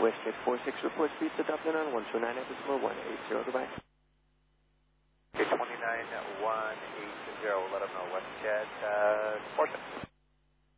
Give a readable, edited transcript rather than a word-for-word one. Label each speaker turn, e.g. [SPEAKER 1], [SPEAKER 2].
[SPEAKER 1] WestJet 46, report speed to Dublin on 129.180, goodbye.
[SPEAKER 2] Okay, 29.180, let them know WestJet 46.